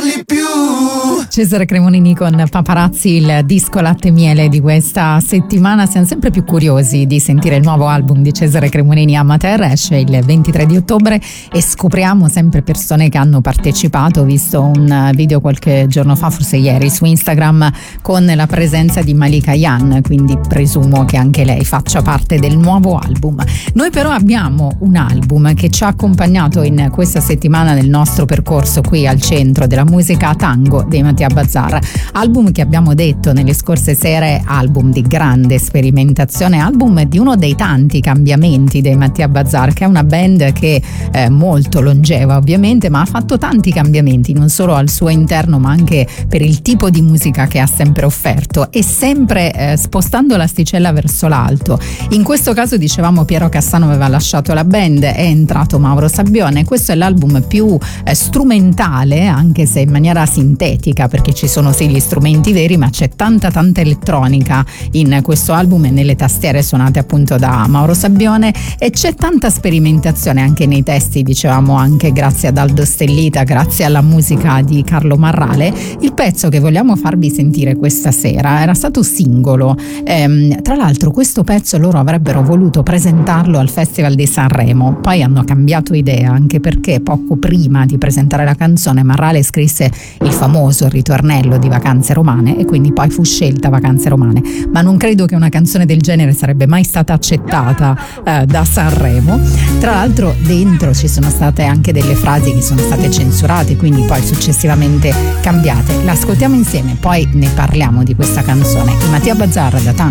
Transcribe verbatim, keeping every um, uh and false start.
parli più. Cesare Cremonini con Paparazzi, il disco latte e miele di questa settimana. Siamo sempre più curiosi di sentire il nuovo album di Cesare Cremonini. Amateur esce il ventitré di ottobre e scopriamo sempre persone che hanno partecipato. Ho visto un video qualche giorno fa, forse ieri, su Instagram, con la presenza di Malika Yan, quindi presumo che anche lei faccia parte del nuovo album. Noi però abbiamo un album che ci ha accompagnato in questa settimana nel nostro percorso qui al Centro della Musica, Tango dei Mattia Bazar, album che abbiamo detto nelle scorse sere, album di grande sperimentazione, album di uno dei tanti cambiamenti dei Mattia Bazar, che è una band che è molto longeva ovviamente, ma ha fatto tanti cambiamenti non solo al suo interno ma anche per il tipo di musica che ha sempre offerto, e sempre eh, spostando l'asticella verso l'alto. In questo caso, dicevamo, Piero Cassano aveva lasciato la band, è entrato Mauro Sabbione. Questo è l'album più eh, strumentale, anche se in maniera sintetica, perché ci sono sì gli strumenti veri, ma c'è tanta tanta elettronica in questo album e nelle tastiere suonate appunto da Mauro Sabbione, e c'è tanta sperimentazione anche nei testi, dicevamo, anche grazie ad Aldo Stellita, grazie alla musica di Carlo Marrale. Il pezzo che vogliamo farvi sentire questa sera era stato singolo, ehm, tra l'altro questo pezzo loro avrebbero voluto presentarlo al Festival di Sanremo, poi hanno cambiato idea, anche perché poco prima di presentare la canzone Marrale scrisse il famoso ritornello di Vacanze Romane e quindi poi fu scelta Vacanze Romane, ma non credo che una canzone del genere sarebbe mai stata accettata eh, da Sanremo. Tra l'altro dentro ci sono state anche delle frasi che sono state censurate, quindi poi successivamente cambiate. L'ascoltiamo insieme, poi ne parliamo di questa canzone. I Mattia Bazar da Tango.